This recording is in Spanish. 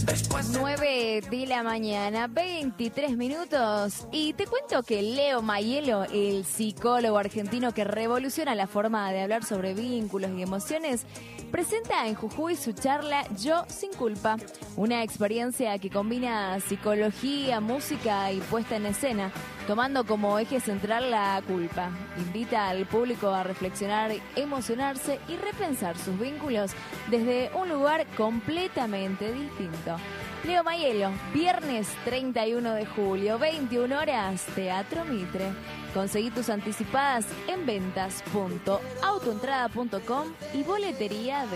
9 de la mañana, 23 minutos. Y te cuento que Leo Maiello, el psicólogo argentino que revoluciona la forma de hablar sobre vínculos y emociones, presenta en Jujuy su charla Yo sin culpa, una experiencia que combina psicología, música y puesta en escena, tomando como eje central la culpa. Invita al público a reflexionar, emocionarse y repensar sus vínculos desde un lugar completamente distinto. Leo Maiello, viernes 31 de julio, 21 horas, Teatro Mitre. Conseguí tus anticipadas en ventas.autoentrada.com y boletería